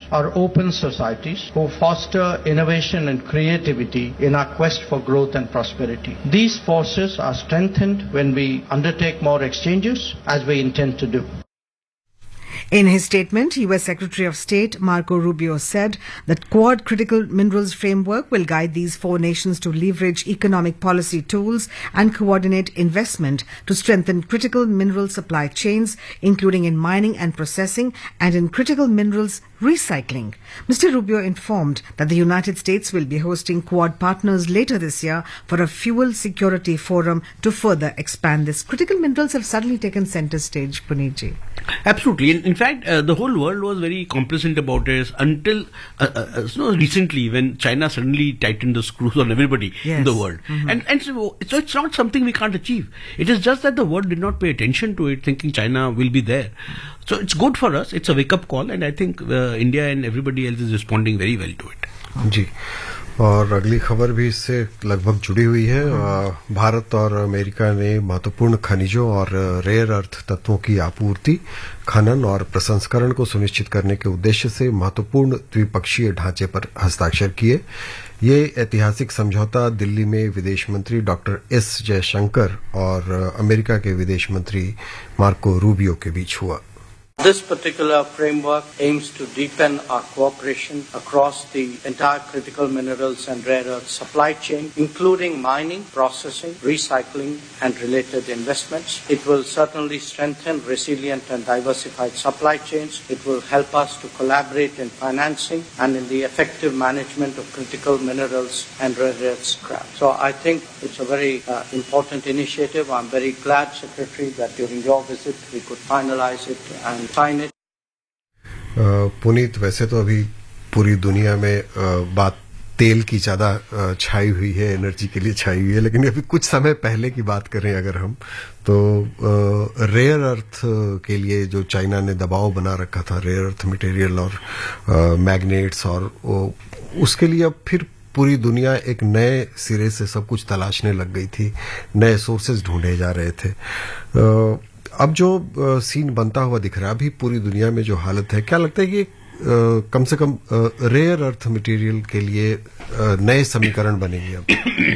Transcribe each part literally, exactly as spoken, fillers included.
are open societies who foster innovation and creativity in our quest for growth and prosperity. These forces are strengthened when we undertake more exchanges, as we intend to do. In his statement, U S Secretary of State Marco Rubio said that Quad Critical Minerals Framework will guide these four nations to leverage economic policy tools and coordinate investment to strengthen critical mineral supply chains, including in mining and processing and in critical minerals recycling. Mister Rubio informed that the United States will be hosting Quad partners later this year for a fuel security forum to further expand this. Critical minerals have suddenly taken center stage, Puneetji. Absolutely. In, in fact, uh, the whole world was very complacent about it until uh, uh, so recently, when China suddenly tightened the screws on everybody yes. in the world. Mm-hmm. And, and so, so it's not something we can't achieve. It is just that the world did not pay attention to it, thinking China will be there. So it's good for us. It's a wake-up call, and I think uh, India and everybody else is responding very well to it. जी, और अगली खबर भी इससे लगभग जुड़ी हुई है। भारत और अमेरिका ने महत्वपूर्ण खनिजों और रेयर अर्थ तत्वों की आपूर्ति, खनन और प्रसंस्करण को सुनिश्चित करने के उद्देश्य से महत्वपूर्ण द्विपक्षीय ढांचे पर हस्ताक्षर किए। ये ऐतिहासिक समझौता दिल्ली में विदेश मंत्री डॉक्टर एस जयशंकर और अमेरिका के विदेश मंत्री मार्को रूबियो के बीच हुआ। This particular framework aims to deepen our cooperation across the entire critical minerals and rare earth supply chain, including mining, processing, recycling, and related investments. It will certainly strengthen resilient and diversified supply chains. It will help us to collaborate in financing and in the effective management of critical minerals and rare earth scrap. So I think it's a very uh, important initiative. I'm very glad, Secretary, that during your visit we could finalize it and sign it. Puneet, वैसे तो अभी पूरी दुनिया में uh, बात तेल की ज्यादा uh, छाई हुई है, एनर्जी के लिए छाई हुई है, लेकिन अभी कुछ समय पहले की बात करें अगर हम, तो रेयर uh, अर्थ के लिए जो चाइना ने दबाव बना रखा था, रेयर अर्थ मटेरियल और मैग्नेट्स, uh, और uh, उसके लिए अब फिर पूरी दुनिया एक नए सिरे से सब कुछ तलाशने लग गई थी, नए सोर्सेज ढूंढे जा रहे थे। uh, अब जो आ, सीन बनता हुआ दिख रहा है अभी पूरी दुनिया में, जो हालत है, क्या लगता है कि आ, कम से कम रेयर अर्थ मटेरियल के लिए आ, नए समीकरण बनेंगे अब?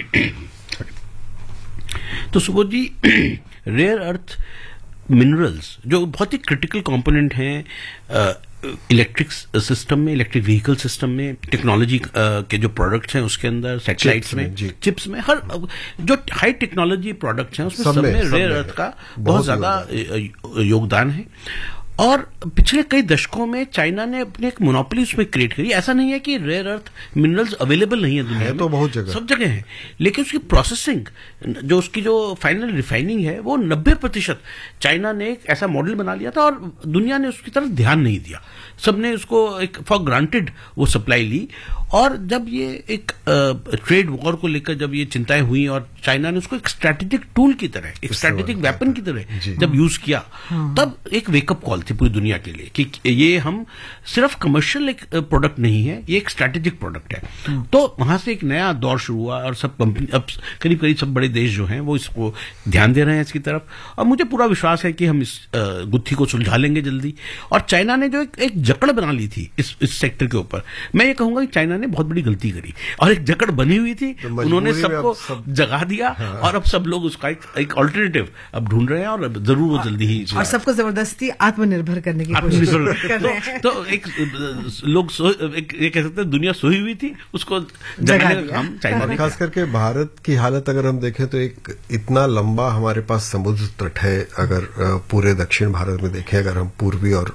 तो सुबोध जी, रेयर अर्थ मिनरल्स जो बहुत ही क्रिटिकल कंपोनेंट हैं इलेक्ट्रिक सिस्टम में, इलेक्ट्रिक व्हीकल सिस्टम में, टेक्नोलॉजी के जो प्रोडक्ट्स हैं उसके अंदर, सैटेलाइट्स में, चिप्स में, हर जो हाई टेक्नोलॉजी प्रोडक्ट्स हैं उसमें सब, सब में, में रेयर अर्थ का बहुत ज्यादा योगदान है। और पिछले कई दशकों में चाइना ने अपनी एक मोनोपोली उसमें क्रिएट करी। ऐसा नहीं है कि रेयर अर्थ मिनरल्स अवेलेबल नहीं है दुनिया है में, तो बहुत जगह, सब जगह है, लेकिन उसकी प्रोसेसिंग, जो उसकी जो फाइनल रिफाइनिंग है, वो नब्बे प्रतिशत चाइना ने एक ऐसा मॉडल बना लिया था और दुनिया ने उसकी तरफ ध्यान नहीं दिया। सबने उसको एक फॉर ग्रांटेड वो सप्लाई ली, और जब ये एक ट्रेड वॉर को लेकर जब ये चिंताएं हुई और चाइना ने उसको एक स्ट्रैटेजिक टूल की तरह, एक स्ट्रैटेजिक वेपन की तरह जब यूज किया, तब एक वेकअप कॉल थी पूरी दुनिया के लिए कि ये हम सिर्फ कमर्शियल एक प्रोडक्ट नहीं है, ये एक स्ट्रैटेजिक प्रोडक्ट है। तो वहां से एक नया दौर शुरू हुआ और सब कंपनी, अब करीब करीब सब बड़े देश जो हैं वो इसको ध्यान दे रहे हैं इसकी तरफ, और मुझे पूरा विश्वास है कि हम इस गुत्थी को सुलझा लेंगे जल्दी। और चाइना ने जो एक, एक जकड़ बना ली थी इस इस सेक्टर के ऊपर, मैं ये कहूंगा कि चाइना ने बहुत बड़ी गलती करी, और एक जकड़ बनी हुई थी, तो उन्होंने सबको सब जगा दिया। हाँ। और अब सब लोग उसका एक, एक ऑल्टरनेटिव अब ढूंढ रहे हैं, और जरूर वो जल्दी ही, और सबको जबरदस्ती आत्मनिर्भर करने की कोशिश कर रहे हैं। तो, तो एक लोग एक, ये कह सकते हैं दुनिया सोई हुई थी, उसको जगाने का काम चाइना ने। खास करके भारत की हालत अगर हम देखें तो एक इतना लंबा हमारे पास समुद्र तट है, अगर पूरे दक्षिण भारत में देखें, अगर हम पूर्वी और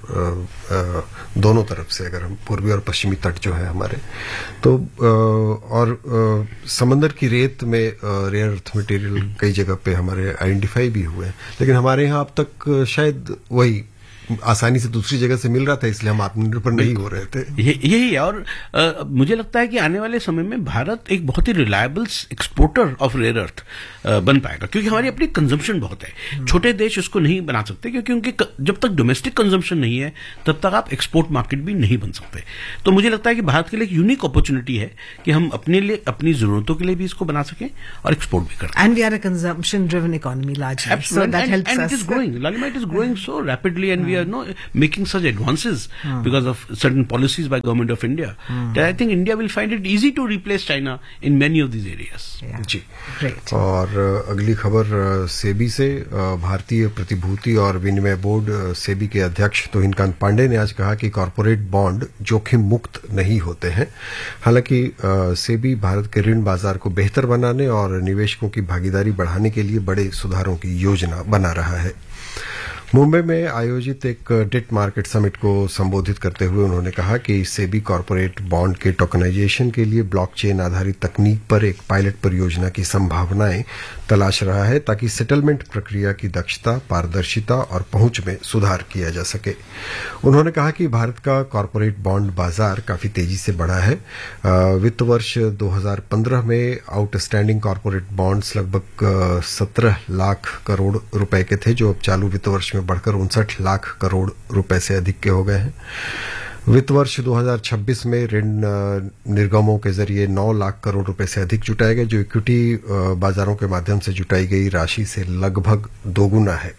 दोनों तरफ से, अगर हम पूर्वी और पश्चिमी तट जो है हमारे, तो और समंदर की रेत में रेयर अर्थ मटेरियल कई जगह पे हमारे आइडेंटिफाई भी हुए हैं, लेकिन हमारे यहाँ अब तक शायद वही आसानी से दूसरी जगह से मिल रहा था, इसलिए हम आत्मनिर्भर नहीं हो रहे थे। यही है, और आ, मुझे लगता है कि आने वाले समय में भारत एक बहुत ही reliable exporter of rare earth बन पाएगा, क्योंकि हमारी अपनी कंजम्पशन बहुत है। छोटे देश इसको नहीं बना सकते, क्योंकि उनके जब तक डोमेस्टिक कंजम्पशन नहीं है तब तक आप एक्सपोर्ट मार्केट भी नहीं बन सकते। तो मुझे लगता है कि भारत के लिए एक यूनिक अपॉर्चुनिटी है कि हम अपने लिए, अपनी जरूरतों के लिए भी इसको बना सकें और एक्सपोर्ट भी करें। And we are a consumption driven economy largely, so that helps us. It is growing, लालिमा, it is growing so rapidly, and we are no making such advances hmm. because of certain policies by government of India. Hmm. That I think India will find it easy to replace China in many of these areas. Yeah. Ji Great. और अगली खबर सेबी से, भारतीय प्रतिभूति और विनिमय board SEBI के अध्यक्ष तुहिनकांत पांडे ने आज कहा कि कॉरपोरेट बॉन्ड जोखिम मुक्त नहीं होते हैं। हालांकि सेबी भारत के ऋण बाजार को बेहतर बनाने और निवेशकों की भागीदारी बढ़ाने के लिए बड़े सुधारों की योजना बना रहा है। मुंबई में आयोजित एक डेट मार्केट समिट को संबोधित करते हुए उन्होंने कहा कि सेबी कॉरपोरेट बॉन्ड के टोकनाइजेशन के लिए ब्लॉकचेन आधारित तकनीक पर एक पायलट परियोजना की संभावनाएं तलाश रहा है ताकि सेटलमेंट प्रक्रिया की दक्षता, पारदर्शिता और पहुंच में सुधार किया जा सके। उन्होंने कहा कि भारत का कॉरपोरेट बॉन्ड बाजार काफी तेजी से बढ़ा है। वित्त वर्ष दो हज़ार पंद्रह में आउटस्टैंडिंग कॉरपोरेट बॉन्ड्स लगभग सत्रह लाख करोड़ रुपए के थे, जो अब चालू वित्त वर्ष में बढ़कर उनसठ लाख करोड़ रुपए से अधिक के हो गए हैं। वित्त वर्ष दो हज़ार छब्बीस में ऋण निर्गमों के जरिए नौ लाख करोड़ रुपए से अधिक जुटाए गए, जो इक्विटी बाजारों के माध्यम से जुटाई गई राशि से लगभग दोगुना है।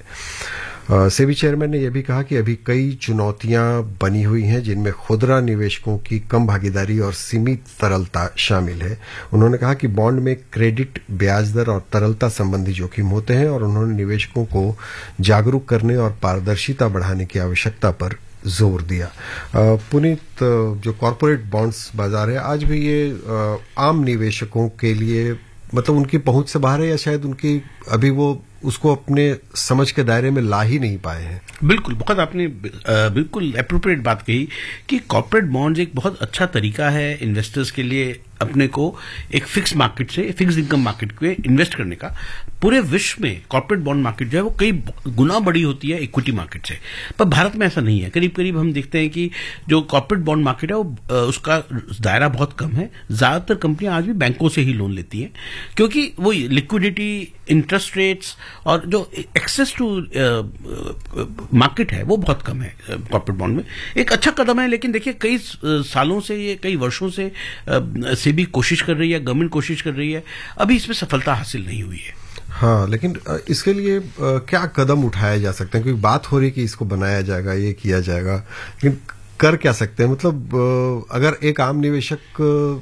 सेबी चेयरमैन ने यह भी कहा कि अभी कई चुनौतियां बनी हुई हैं, जिनमें खुदरा निवेशकों की कम भागीदारी और सीमित तरलता शामिल है। उन्होंने कहा कि बॉन्ड में क्रेडिट, ब्याज दर और तरलता संबंधी जोखिम होते हैं और उन्होंने निवेशकों को जागरूक करने और पारदर्शिता बढ़ाने की आवश्यकता पर जोर दिया। पुनीत, जो कॉरपोरेट बॉन्ड्स बाजार है आज भी ये आम निवेशकों के लिए मतलब उनकी पहुंच से बाहर है, या शायद उनकी अभी वो उसको अपने समझ के दायरे में ला ही नहीं पाए हैं? बिल्कुल, बहुत आपने बिल्कुल एप्रोप्रिएट बात कही कि कॉर्पोरेट बॉन्ड्स एक बहुत अच्छा तरीका है इन्वेस्टर्स के लिए अपने को एक फिक्स मार्केट से फिक्स इनकम मार्केट में इन्वेस्ट करने का। पूरे विश्व में कॉर्पोरेट बॉन्ड मार्केट जो है वो कई गुना बड़ी होती है इक्विटी मार्केट से, पर भारत में ऐसा नहीं है। करीब करीब हम देखते हैं कि जो कॉर्पोरेट बॉन्ड मार्केट है वो उसका दायरा बहुत कम है। ज्यादातर कंपनियां आज भी बैंकों से ही लोन लेती हैं, क्योंकि वो लिक्विडिटी, इंटरेस्ट रेट्स और जो एक्सेस टू मार्केट है वो बहुत कम है कॉर्पोरेट बॉन्ड में। एक अच्छा कदम है, लेकिन देखिए कई सालों से, ये कई वर्षों से सेबी कोशिश कर रही है, गवर्नमेंट कोशिश कर रही है, अभी इसमें सफलता हासिल नहीं हुई है। हाँ, लेकिन इसके लिए क्या कदम उठाया जा सकते हैं? क्योंकि बात हो रही है कि इसको बनाया जाएगा, ये किया जाएगा, लेकिन कर क्या सकते हैं? मतलब अगर एक आम निवेशक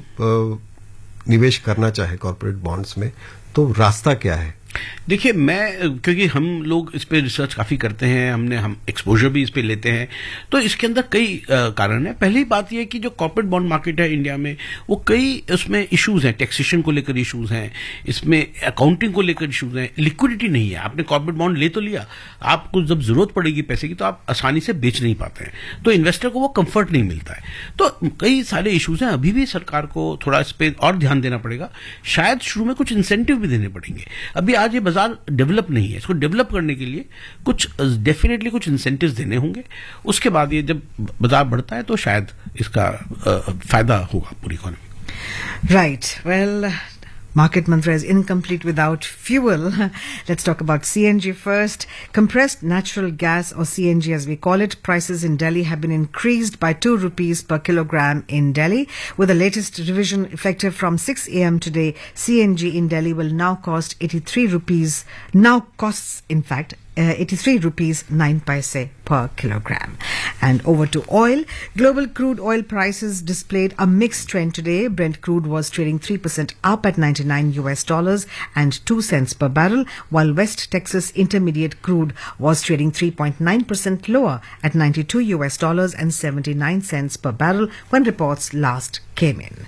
निवेश करना चाहे कॉर्पोरेट बॉन्ड्स में, तो रास्ता क्या है? देखिए, मैं क्योंकि हम लोग इस पे रिसर्च काफी करते हैं, हमने हम एक्सपोजर भी इस पे लेते हैं, तो इसके अंदर कई आ, कारण है। पहली बात यह है कि जो कॉर्पोरेट बॉन्ड मार्केट है इंडिया में, वो कई उसमें इश्यूज हैं, टैक्सेशन को लेकर इश्यूज हैं, इसमें अकाउंटिंग को लेकर इश्यूज हैं, लिक्विडिटी नहीं है। आपने कॉर्पोरेट बॉन्ड ले तो लिया, आपको जब जरूरत पड़ेगी पैसे की तो आप आसानी से बेच नहीं पाते हैं, तो इन्वेस्टर को वो कंफर्ट नहीं मिलता है। तो कई सारे इश्यूज हैं, अभी भी सरकार को थोड़ा इस पर और ध्यान देना पड़ेगा। शायद शुरू में कुछ इंसेंटिव भी देने पड़ेंगे। अभी आज ये बाजार डेवलप नहीं है, इसको डेवलप करने के लिए कुछ डेफिनेटली कुछ इंसेंटिव्स देने होंगे। उसके बाद ये जब बाजार बढ़ता है तो शायद इसका फायदा होगा पूरी economy. Right, well, Market mantra is incomplete without fuel. Let's talk about C N G first. Compressed natural gas, or C N G as we call it, prices in Delhi have been increased by two rupees per kilogram in Delhi. With the latest revision effective from six a m today, C N G in Delhi will now cost eighty-three rupees. Now costs, in fact, Uh, eighty-three rupees nine paise per kilogram. And over to oil. Global crude oil prices displayed a mixed trend today. Brent crude was trading three percent up at ninety-nine U S dollars and two cents per barrel, while West Texas Intermediate crude was trading three point nine percent lower at ninety-two U S dollars and seventy-nine cents per barrel when reports last came in.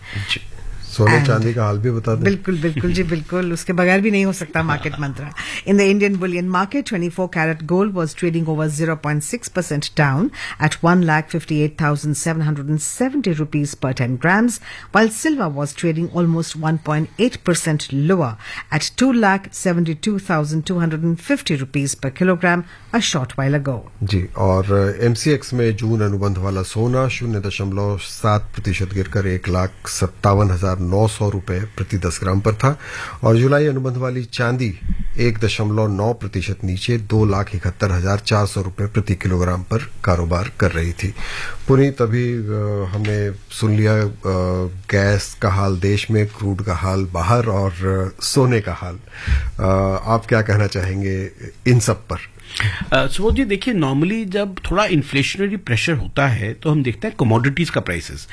सोने चांदी का हाल भी बता दें। बिल्कुल बिल्कुल जी बिल्कुल, उसके बगैर भी नहीं हो सकता market Mantra. In the Indian Boolean market, twenty-four carat gold was trading over zero point six percent down at one lakh fifty-eight thousand seven hundred seventy rupees per ten grams, while silver was trading almost one point eight percent lower at two lakh seventy-two thousand two hundred fifty rupees per kilogram a short while ago. जी, और MCX में जून अनुबंध वाला सोना शून्य दशमलव सात प्रतिशत गिरकर एक लाख सत्तावन हजार नौ सौ रुपए प्रति दस ग्राम पर था और जुलाई अनुबंध वाली चांदी एक दशमलव नौ प्रतिशत नीचे दो लाख इकहत्तर हजार चार सौ रुपए प्रति किलोग्राम पर कारोबार कर रही थी। पुनीत, अभी हमने सुन लिया गैस का हाल देश में, क्रूड का हाल बाहर और सोने का हाल। आप क्या कहना चाहेंगे इन सब पर? सुबोध जी, देखिए, नॉर्मली जब थोड़ा इन्फ्लेशनरी प्रेशर होता है तो हम देखते हैं कमोडिटीज का प्राइसेस